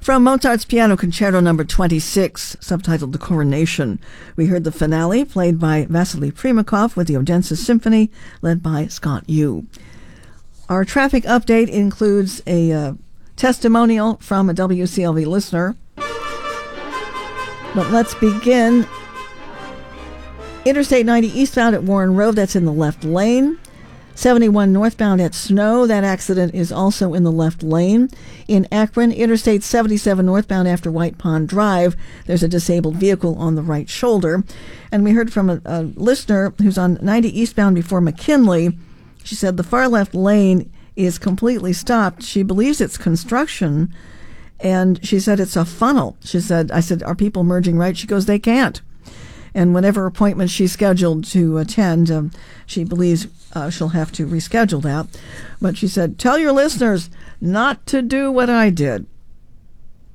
From Mozart's Piano Concerto No. 26, subtitled The Coronation, we heard the finale played by Vasily Primakov with the Odense Symphony, led by Scott Yu. Our traffic update includes a testimonial from a WCLV listener. But let's begin. Interstate 90 eastbound at Warren Road, that's in the left lane. 71 northbound at Snow, that accident is also in the left lane. In Akron, Interstate 77 northbound after White Pond Drive, there's a disabled vehicle on the right shoulder. And we heard from a listener who's on 90 eastbound before McKinley. She said the far left lane is completely stopped. She believes it's construction, and she said it's a funnel. I said, are people merging right? She goes, they can't. And whatever appointment she's scheduled to attend, she believes she'll have to reschedule that. But she said, tell your listeners not to do what I did.